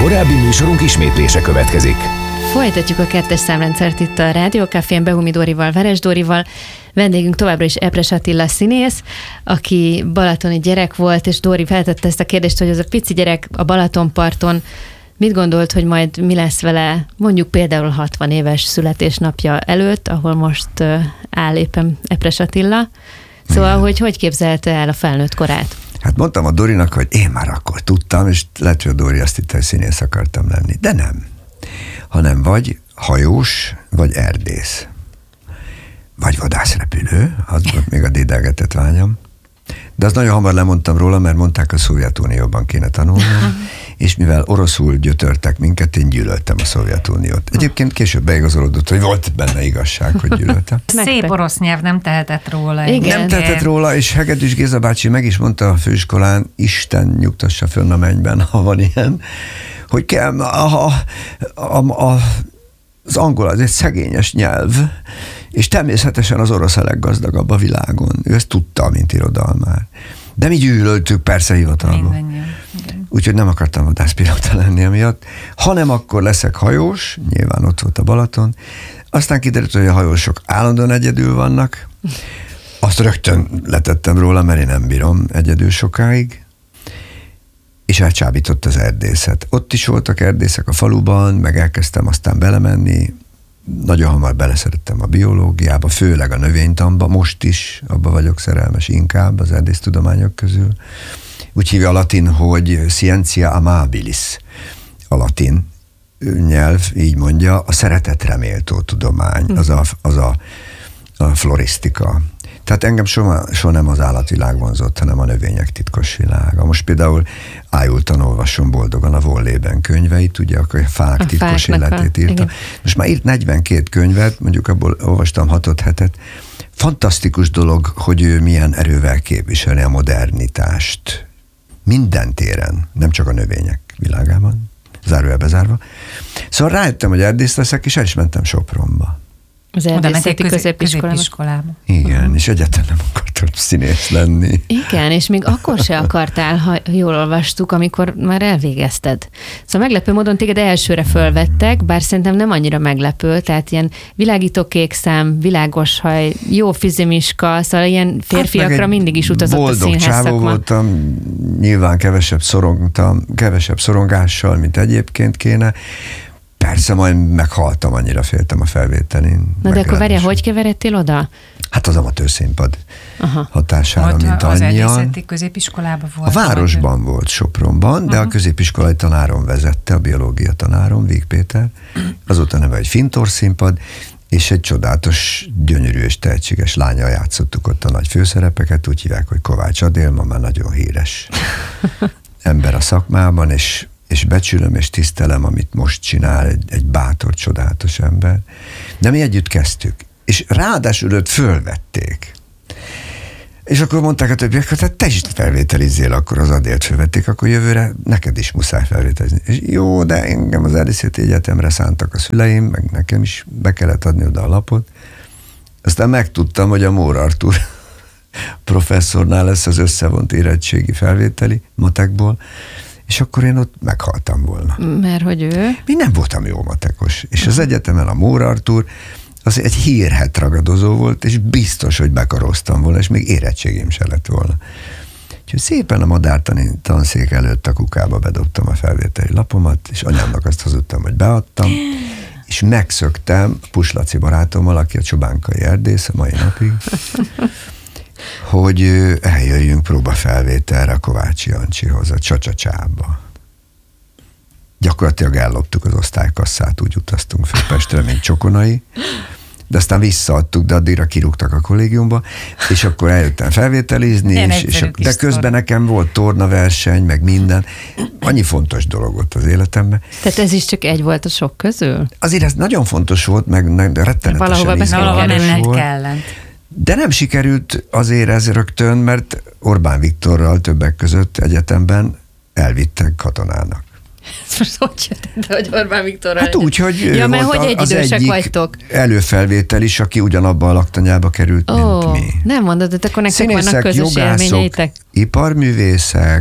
Korábbi műsorunk ismétlése következik. Folytatjuk a kettes számrendszert itt a Rádió Cafén, Behumi Dórival, Veres Dórival. Vendégünk továbbra is Epres Attila színész, aki balatoni gyerek volt, és Dóri feltette ezt a kérdést, hogy az a pici gyerek a Balatonparton mit gondolt, hogy majd mi lesz vele, mondjuk például 60 éves születésnapja előtt, ahol most áll éppen Epres Attila. Szóval, hogy képzelte el a felnőtt korát? Hát mondtam a Dorinak, hogy én már akkor tudtam, és lehet, hogy a Dori azt hitte, hogy színész akartam lenni. De nem. Hanem vagy hajós, vagy erdész. Vagy vadászrepülő, az volt még a dédelgetett vágyam. De azt nagyon hamar lemondtam róla, mert mondták, a Szovjetunióban kéne tanulnom, és mivel oroszul gyötörtek minket, én gyűlöltem a Szovjetuniót. Egyébként később beigazolódott, hogy volt benne igazság, hogy gyűlöltem. Szép orosz nyelv, nem tehetett róla. Igen. Nem tehetett róla, és Hegedűs Géza bácsi meg is mondta a főiskolán, Isten nyugtassa fönn a mennyben, ha van ilyen, hogy kell, az angol az egy szegényes nyelv, és természetesen az orosz a leggazdagabb a világon. Ő ezt tudta, mint irodalmár. De mi gyűlöltük persze hivatalban. Úgyhogy nem akartam vadászpilóta lenni emiatt. Ha nem, akkor leszek hajós, nyilván ott volt a Balaton. Aztán kiderült, hogy a hajósok állandóan egyedül vannak. Azt rögtön letettem róla, mert én nem bírom egyedül sokáig. És elcsábított az erdészet. Ott is voltak erdészek a faluban, meg elkezdtem aztán belemenni. Nagyon hamar beleszerettem a biológiába, főleg a növénytamba, most is abba vagyok szerelmes inkább az erdésztudományok közül. Úgy hívja a latin, hogy scientia amabilis. A latin nyelv így mondja, a szeretetre méltó tudomány, az a florisztika. Tehát engem soha nem az állatvilág vonzott, hanem a növények titkos világa. Most például ájultan olvasom boldogan a Wolleben könyveit, ugye, akkor a fák titkos életét írta. Igen. Most már írt 42 könyvet, mondjuk abból olvastam 6-7. Fantasztikus dolog, hogy ő milyen erővel képviseli a modernitást. Minden téren, nem csak a növények világában, zárójelbe zárva. Szóval rájöttem, hogy erdész leszek, és el is mentem Sopronba. Az erdészeti középiskolába. Igen, és egyáltalán nem akartam színész lenni. Igen, és még akkor se akartál, ha jól olvastuk, amikor már elvégezted. Szóval meglepő módon téged elsőre fölvettek, bár szerintem nem annyira meglepő, tehát ilyen világító kék szám, világos haj, jó fizimiska, szóval ilyen férfiakra mindig is utazott a színház szakma. Boldog csávó voltam, nyilván kevesebb szorongással, mint egyébként kéne. Persze, majd meghaltam, annyira féltem a felvételin. Na de akkor várjál, hogy keveredtél oda? Hát az amatőr színpad hatására, volt, mint az annyian. Az erdészeti középiskolában volt. A városban volt, Sopronban, de a középiskolai tanárom vezette, a biológia tanárom, Víg Péter. Azóta neve egy fintor színpad, és egy csodálatos, gyönyörű és tehetséges lányal játszottuk ott a nagy főszerepeket, úgy hívják, hogy Kovács Adél, ma már nagyon híres ember a szakmában, és becsülöm és tisztelem, amit most csinál, egy bátor, csodálatos ember. De mi együtt kezdtük. És ráadásul őt fölvették. És akkor mondták a többiek, hogy te is felvételizzél, akkor az Adélt fölvették, akkor jövőre neked is muszáj felvételizni. És jó, de engem az Erdészeti Egyetemre szántak a szüleim, meg nekem is be kellett adni oda a lapot. Aztán megtudtam, hogy a Mór Artúr professzornál lesz az összevont érettségi felvételi matekból, és akkor én ott meghaltam volna. Mert hogy ő? Én nem voltam jó matekos. És az egyetemen a Mór Artúr az egy hírhedt ragadozó volt, és biztos, hogy bekaróztam volna, és még érettségém se lett volna. Úgyhogy szépen a madártani tanszék előtt a kukába bedobtam a felvételi lapomat, és anyámnak azt hazudtam, hogy beadtam, és megszöktem Puslaci barátommal, aki a csobánkai erdész a mai napig, hogy eljöjjünk próbafelvételre a Kovács Jancsihoz, a Csacsacsába. Gyakorlatilag elloptuk az osztálykasszát, úgy utaztunk föl Pestre, mint csokonai, de aztán visszaadtuk, de addigra kirúgtak a kollégiumba, és akkor eljöttem felvételizni, de közben nekem volt tornaverseny, meg minden. Annyi fontos dolog volt az életemben. Tehát ez is csak egy volt a sok közül? Azért ez nagyon fontos volt, meg rettenetesen izgalmas volt. Kellett. De nem sikerült azért ez rögtön, mert Orbán Viktorral többek között egyetemben elvittek katonának. Ez most hogy jött, hogy Orbán Viktorral? Hát úgy, hogy ja, mert volt hogy az egyik vagytok. Előfelvétel is, aki ugyanabba a laktanyába került, mint mi. Nem mondod, de akkor nektek vannak közös élményeitek? Iparművészek,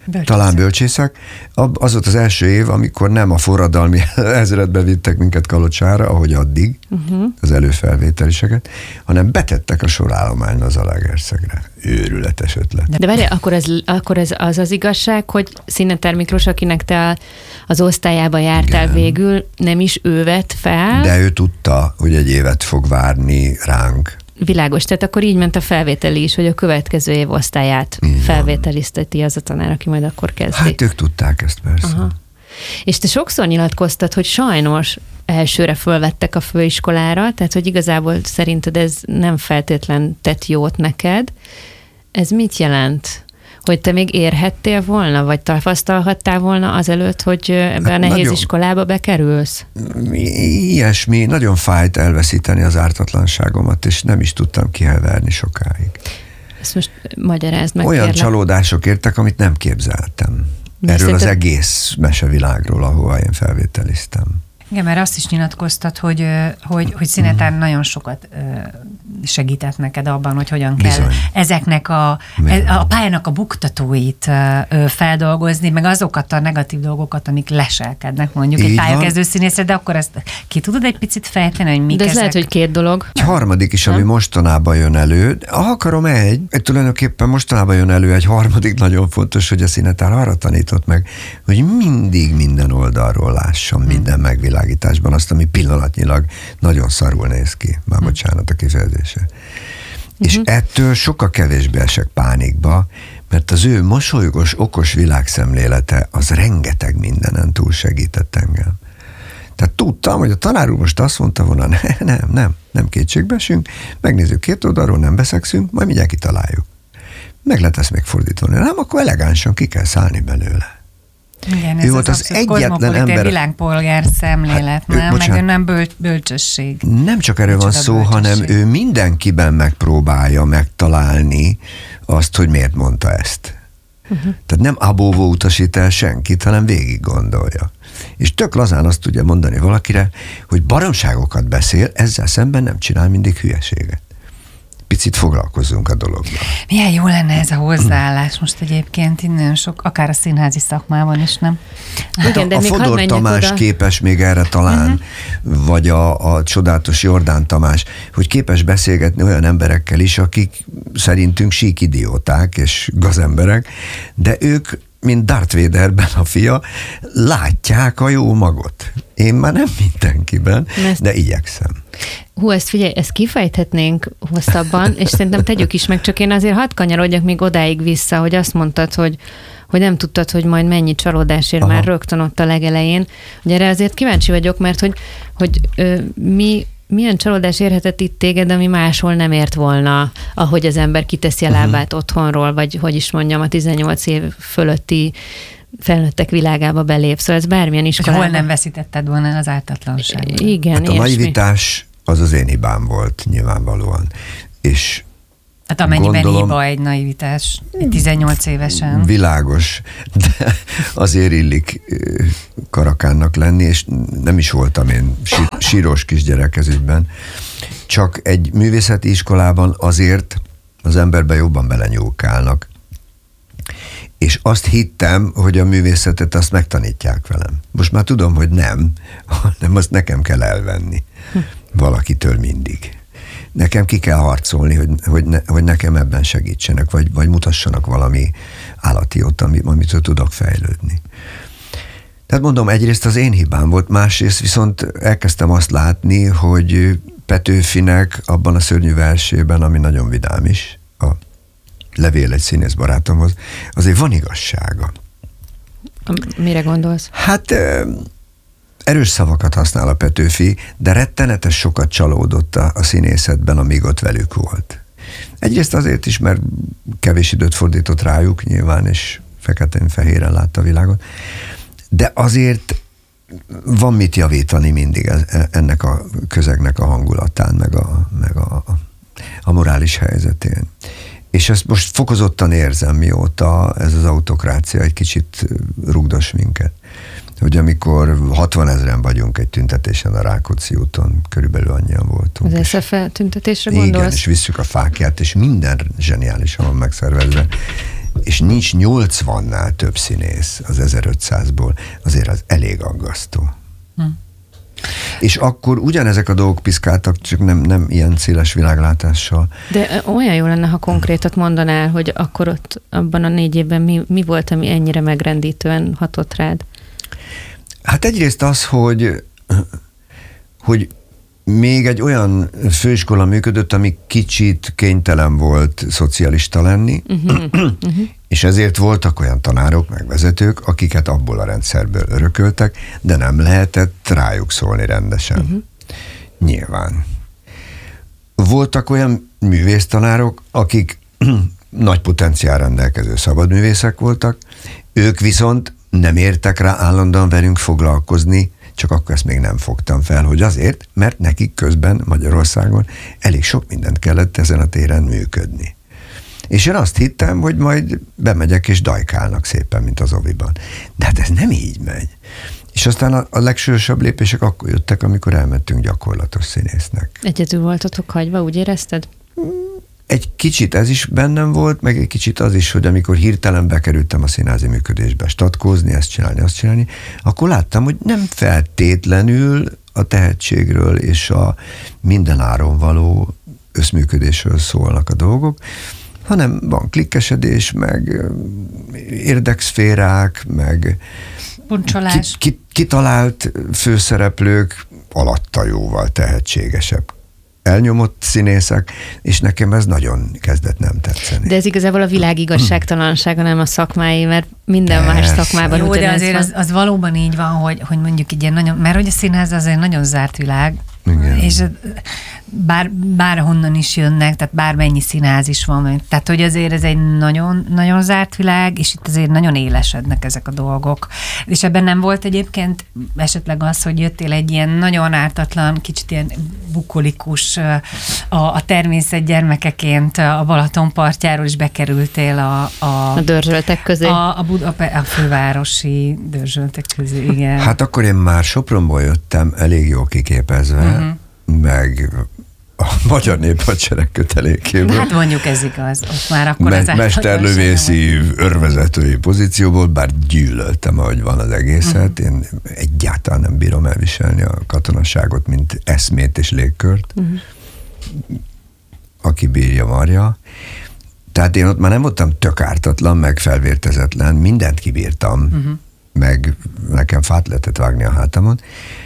Talán bölcsészek. Az volt az első év, amikor nem a forradalmi ezredbe vittek minket Kalocsára, ahogy addig, az előfelvételiseket, hanem betettek a sorállományra az Zalaegerszegre. Őrületes ötlet. De várj, akkor ez az igazság, hogy Szineter Miklós, akinek te az osztályába jártál, igen, végül, nem is ő vett fel? De ő tudta, hogy egy évet fog várni ránk. Világos, tehát akkor így ment a felvételi is, hogy a következő év osztályát felvételizteti az a tanár, aki majd akkor kezdi. Hát ők tudták ezt persze. Aha. És te sokszor nyilatkoztad, hogy sajnos elsőre fölvettek a főiskolára, tehát hogy igazából szerinted ez nem feltétlen tett jót neked. Ez mit jelent? Hogy te még érhettél volna, vagy tapasztalhattál volna azelőtt, hogy ebbe a nehéz iskolába bekerülsz? Ilyesmi, nagyon fájt elveszíteni az ártatlanságomat, és nem is tudtam kihelverni sokáig. Ezt most magyarázd meg, olyan kérlek. Csalódások értek, amit nem képzeltem. Erről az egész mesevilágról, ahova én felvételiztem. Igen, mert azt is nyilatkoztat, hogy Szineter nagyon sokat segített neked abban, hogy hogyan kell ezeknek a pályának a buktatóit feldolgozni, meg azokat a negatív dolgokat, amik leselkednek mondjuk egy pályakezdő színészre, de akkor ezt ki tudod egy picit fejteni, hogy mik de ez ezek? lehet, hogy két dolog. Egy harmadik is, ami mostanában jön elő. Ha akarom tulajdonképpen mostanában jön elő egy harmadik, nagyon fontos, hogy a Szineter arra tanított meg, hogy mindig minden oldalról lássam, minden megvilágításban azt, ami pillanatnyilag nagyon szarul néz ki. Már bocsánat a kifejezése. És ettől sokkal kevésbé esek pánikba, mert az ő mosolygós, okos világszemlélete az rengeteg mindenen túl segített engem. Tehát tudtam, hogy a tanár úr most azt mondta volna, nem kétségbe esünk, megnézzük két oldalról, nem beszegszünk, majd mindjárt kitaláljuk. Meg lehet ezt még fordítani. Nem, akkor elegánsan ki kell szállni belőle. Igen, ő volt az egyetlen ember... világpolgár szemlélet, meg nem bölcsesség. Nem csak erről van szó, hanem ő mindenkiben megpróbálja megtalálni azt, hogy miért mondta ezt. Tehát nem abóvó utasít el senkit, hanem végig gondolja. És tök lazán azt tudja mondani valakire, hogy baromságokat beszél, ezzel szemben nem csinál mindig hülyeséget. Picit foglalkozzunk a dologgal. Milyen jó lenne ez a hozzáállás most egyébként innen sok, akár a színházi szakmában is, nem? Igen, de a Fodor Tamás oda. Képes még erre talán, vagy a csodálatos Jordán Tamás, hogy képes beszélgetni olyan emberekkel is, akik szerintünk sík idióták és gazemberek, de ők, mint Darth Vaderben a fia, látják a jó magot. Én már nem mindenkiben, de igyekszem. Ezt figyelj, ezt kifejthetnénk hosszabban, és szerintem tegyük is meg, csak én azért hadd kanyarodjak még odáig vissza, hogy azt mondtad, hogy nem tudtad, hogy majd mennyi csalódás ér már rögtön ott a legelején. Ugye erre azért kíváncsi vagyok, mert hogy milyen csalódás érhetett itt téged, ami máshol nem ért volna, ahogy az ember kiteszi a lábát otthonról, vagy hogy is mondjam, a 18 év fölötti felnőttek világába belép. Szóval ez bármilyen iskolában. Hol nem veszítetted volna az ártatlanságot? Igen, hát a naivitás az az én hibám volt, nyilvánvalóan. És hát amennyiben hiba egy naivitás, 18 évesen. Világos, de azért illik karakánnak lenni, és nem is voltam én sírós kisgyerek ez ügyben. Csak egy művészeti iskolában azért az emberben jobban belenyúlkálnak. És azt hittem, hogy a művészetet azt megtanítják velem. Most már tudom, hogy nem, hanem azt nekem kell elvenni. Valakitől mindig. Nekem ki kell harcolni, hogy nekem ebben segítsenek, vagy mutassanak valami állatiót, amitől tudok fejlődni. Tehát mondom, egyrészt az én hibám volt, másrészt viszont elkezdtem azt látni, hogy Petőfinek abban a szörnyű versében, ami nagyon vidám is, a Levél egy színész barátomhoz, azért van igazsága. Mire gondolsz? Hát erős szavakat használ a Petőfi, de rettenetes sokat csalódott a színészetben, amíg ott velük volt. Egyrészt azért is, mert kevés időt fordított rájuk nyilván, és feketén-fehéren látta a világot, de azért van mit javítani mindig ennek a közegnek a hangulatán, meg a morális helyzetén. És ezt most fokozottan érzem, mióta ez az autokrácia egy kicsit rugdos minket. Hogy amikor 60 000 vagyunk egy tüntetésen a Rákóczi úton, körülbelül annyian voltunk. Az SZFE tüntetésre gondolsz? Igen, és visszük a fákját, és minden zseniálisan van megszervezve. és nincs 80-nál több színész az 1500-ból, azért az elég aggasztó. És akkor ugyanezek a dolgok piszkáltak, csak nem ilyen széles világlátással. De olyan jó lenne, ha konkrétat mondanál, hogy akkor ott abban a 4 évben mi volt, ami ennyire megrendítően hatott rád? Hát egyrészt az, hogy még egy olyan főiskola működött, ami kicsit kénytelen volt szocialista lenni, és ezért voltak olyan tanárok, meg vezetők, akiket abból a rendszerből örököltek, de nem lehetett rájuk szólni rendesen. Nyilván. Voltak olyan művésztanárok, akik nagy potenciál rendelkező szabadművészek voltak, ők viszont nem értek rá állandóan velünk foglalkozni, csak akkor ezt még nem fogtam fel, hogy azért, mert nekik közben Magyarországon elég sok mindent kellett ezen a téren működni. És én azt hittem, hogy majd bemegyek és dajkálnak szépen, mint az oviban. De hát ez nem így megy. És aztán a legsúlyosabb lépések akkor jöttek, amikor elmentünk gyakorlatos színésznek. Egyedül voltatok hagyva, úgy érezted? Egy kicsit ez is bennem volt, meg egy kicsit az is, hogy amikor hirtelen bekerültem a színházi működésbe, statkózni, ezt csinálni, azt csinálni, akkor láttam, hogy nem feltétlenül a tehetségről és a mindenáron való összműködésről szólnak a dolgok, hanem van klikkesedés, meg érdekszférák, meg kitalált főszereplők alatta jóval tehetségesebb elnyomott színészek, és nekem ez nagyon kezdett nem tetszeni. De ez igazából a világ igazságtalansága, nem a szakmái, mert minden más szakmában jó, ugyanez de azért az valóban így van, hogy mondjuk így nagyon, mert hogy a színház azért nagyon zárt világ, igen. És bárhonnan is jönnek, tehát bármennyi színház is van, tehát hogy azért ez egy nagyon, nagyon zárt világ, és itt azért nagyon élesednek ezek a dolgok. És ebben nem volt egyébként esetleg az, hogy jöttél egy ilyen nagyon ártatlan, kicsit ilyen bukolikus a természet gyermekeként a Balaton partjáról is bekerültél a dörzsöltek közé. A fővárosi dörzsöltek közé, igen. Hát akkor én már Sopronból jöttem elég jól kiképezve, meg a Magyar Néphadsereg kötelékéből. Hát mondjuk ez igaz, ott már akkor ez mesterlövészi örvezetői pozícióból, bár gyűlöltem, ahogy van az egészet. Én egyáltalán nem bírom elviselni a katonasságot, mint eszmét és légkört. Aki bírja, marja. Tehát én ott már nem voltam tök ártatlan, meg felvértezetlen, mindent kibírtam, meg nekem fát lehetett vágni a hátamon,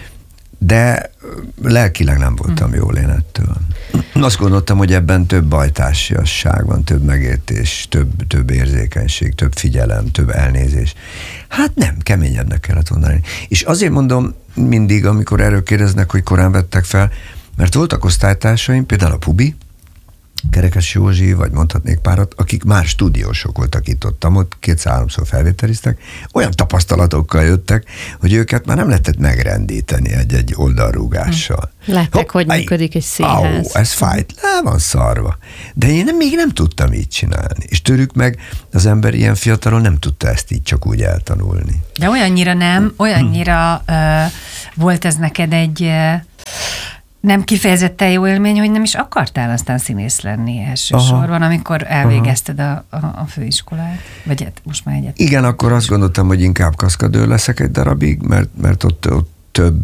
de lelkileg nem voltam jól én ettől. Azt gondoltam, hogy ebben több bajtársiasság van, több megértés, több érzékenység, több figyelem, több elnézés. Hát nem, keményebbnek kellett mondani. És azért mondom mindig, amikor erről kérdeznek, hogy korán vettek fel, mert voltak osztálytársaim, például a Pubi, Kerekes Józsi, vagy mondhatnék párat, akik már stúdiósok voltak itt-ott, 2-3-szor felvételiztek, olyan tapasztalatokkal jöttek, hogy őket már nem lehetett megrendíteni egy oldalrúgással. Látták, hogy működik egy színház. Ez fájt, le van szarva. De én még nem tudtam így csinálni. És tőlük meg az ember ilyen fiatalon nem tudta ezt így csak úgy eltanulni. De olyannyira nem, olyannyira volt ez neked egy... nem kifejezetten jó élmény, hogy nem is akartál aztán színész lenni elsősorban, amikor elvégezted a főiskolát, vagy most már egyet. Igen, akkor azt gondoltam, hogy inkább kaszkadőr leszek egy darabig, mert ott több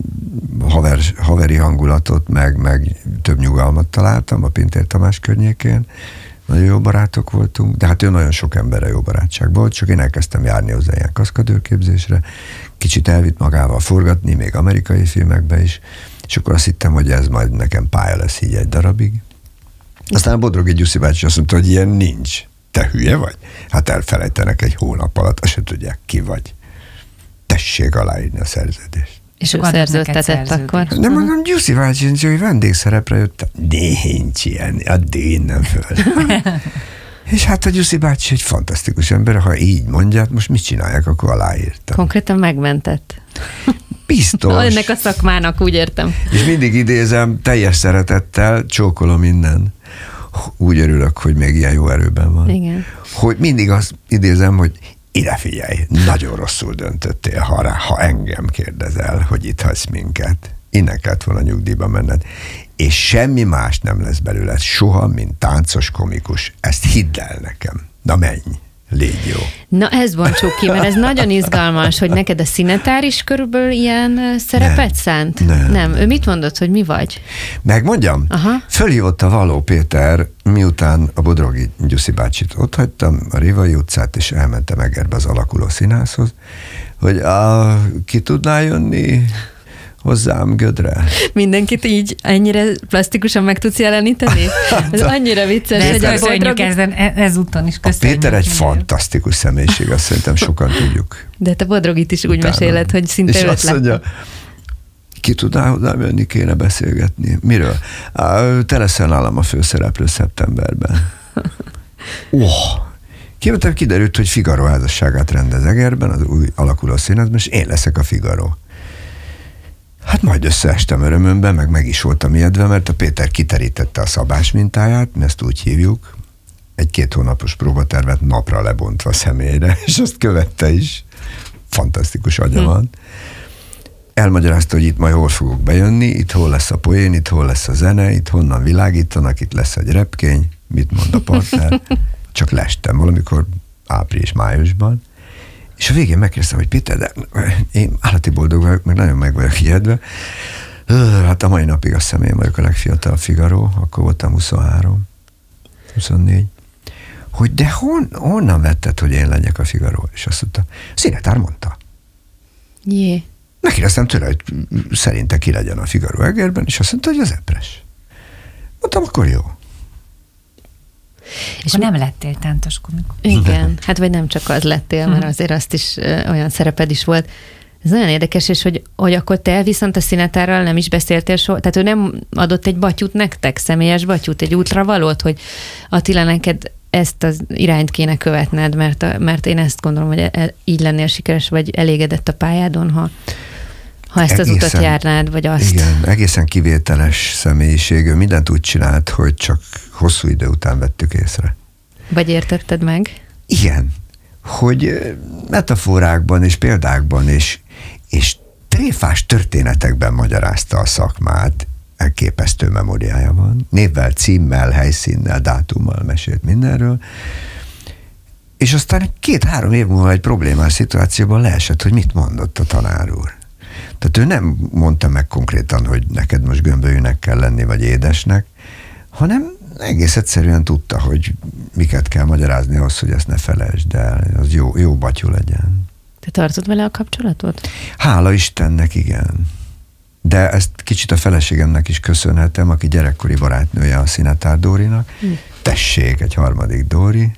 haveri hangulatot, meg több nyugalmat találtam a Pintér Tamás környékén. Nagyon jó barátok voltunk, de hát ő nagyon sok emberre jó barátság volt, csak én elkezdtem járni hozzá ilyen kaszkadőrképzésre, kicsit elvitt magával forgatni, még amerikai filmekbe is, és akkor azt hittem, hogy ez majd nekem pálya lesz így egy darabig. Aztán a Bodrogi Gyuszi bácsi azt mondta, hogy ilyen nincs. Te hülye vagy? Hát elfelejtenek egy hónap alatt, azt se tudják, ki vagy. Tessék aláírni a szerződést. És ő szerződtetett akkor? De mondom, Gyuszi bácsi, hogy vendégszerepre jöttem. Nincs ilyen, addig innen föl. És hát a Gyuszi bácsi egy fantasztikus ember, ha így mondják, most mit csinálják, akkor aláírtam. Konkrétan megmentett. Biztos. Ennek a szakmának, úgy értem. És mindig idézem, teljes szeretettel, csókolom innen. Úgy örülök, hogy még ilyen jó erőben van. Igen. Hogy mindig azt idézem, hogy ide figyelj, nagyon rosszul döntöttél, ha engem kérdezel, hogy itt hagysz minket. Innen kellett volna nyugdíjba menned. És semmi más nem lesz belőle soha, mint táncos komikus. Ezt hidd el nekem. Na menj. Légy jó. Na, ez bontsuk ki, mert ez nagyon izgalmas, hogy neked a színetár is körülbelül ilyen szerepet szánt? Nem. Ő mit mondott, hogy mi vagy? Megmondjam? Aha. Fölhívott a Valló Péter, miután a Bodrogi Gyuszi bácsit otthagytam, a Révai utcát, és elmentem Egerbe az Alakuló Színházhoz, hogy ki tudná jönni hozzám Gödre. Mindenkit így ennyire plastikusan meg tudsz jeleníteni? Ez annyira vicces, hogy a Bodrogi... Ezúton is köszönjük. A Péter egy fantasztikus személyiség, azt szerintem sokan tudjuk. De te Bodrogit is úgy meséled, hogy szinte őt azt mondja, ki tudná hozzám jönni, kéne beszélgetni. Miről? Te leszel nálam a főszereplő szeptemberben. Kiderült, hogy Figaro házasságát rendez Egerben, az új Alakuló Színházban, és én leszek a Figaro. Hát majd összeestem örömömben, meg is voltam ijedve, mert a Péter kiterítette a szabás mintáját, mi ezt úgy hívjuk, egy 2 hónapos próbatervet napra lebontva személyre, és azt követte is. Fantasztikus agya van. Elmagyarázta, hogy itt majd hol fogok bejönni, itt hol lesz a poén, itt hol lesz a zene, itt honnan világítanak, itt lesz egy repkény, mit mond a partner. Csak lestem valamikor április-májusban. És a végén megkérdeztem, hogy Péter, de én állati boldog vagyok, meg nagyon meg vagyok ijedve. Hát a mai napig azt hiszem, én vagyok a legfiatalabb Figaro, akkor voltam 24. Hogy de honnan vetted, hogy én legyek a Figaro? És azt mondta, Színetár mondta. Jé. Megkérdeztem tőle, hogy szerinte ki legyen a Figaro Egerben, és azt mondta, hogy az Epres. Mondtam, akkor jó. És nem lettél tántos komikus. Igen, hát vagy nem csak az lettél, mert azért azt is olyan szereped is volt. Ez nagyon érdekes, és hogy akkor te viszont a Színetárral nem is beszéltél soha, tehát ő nem adott egy batyút nektek, személyes batyút, egy útravalót, hogy Attila, neked ezt az irányt kéne követned, mert én ezt gondolom, hogy így lennél sikeres, vagy elégedett a pályádon, ha ezt az utat járnád, vagy azt. Igen, egészen kivételes személyiség. Ő mindent úgy csinált, hogy csak hosszú idő után vettük észre. Vagy értetted meg? Igen, hogy metaforákban és példákban és tréfás történetekben magyarázta a szakmát, elképesztő memóriája van. Névvel, címmel, helyszínnel, dátummal mesélt mindenről. És aztán 2-3 év múlva egy problémás szituációban leesett, hogy mit mondott a tanár úr. Tehát ő nem mondta meg konkrétan, hogy neked most gömbölyűnek kell lenni, vagy édesnek, hanem egész egyszerűen tudta, hogy miket kell magyarázni ahhoz, hogy ezt ne felejtsd el, az jó batyú legyen. Te tartod vele a kapcsolatot? Hála Istennek, igen. De ezt kicsit a feleségemnek is köszönhetem, aki gyerekkori barátnője a Színetár Dórinak. Tessék, egy 3. Dóri.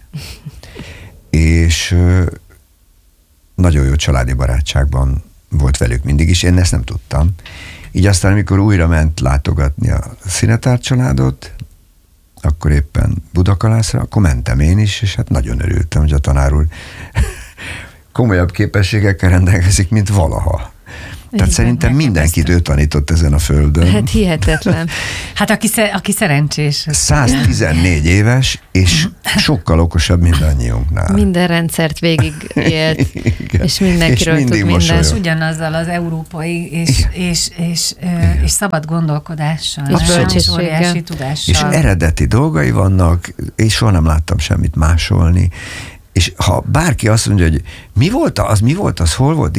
És nagyon jó családi barátságban volt velük mindig is, én ezt nem tudtam. Így aztán, amikor újra ment látogatni a Színetár családot, akkor éppen Budakalászra, akkor mentem én is, és hát nagyon örültem, hogy a tanár úr komolyabb képességekkel rendelkezik, mint valaha. Tehát szerintem mindenkit ő tanított ezen a földön. Hát hihetetlen. Hát aki szerencsés. 114 éves, és sokkal okosabb mindannyiunknál. Minden rendszert végig élt, és mindenkiről tud mindent. És ugyanazzal az európai és szabad gondolkodással. És óriási tudással. És eredeti dolgai vannak, és soha nem láttam semmit másolni. És ha bárki azt mondja, hogy mi volt az, hol volt,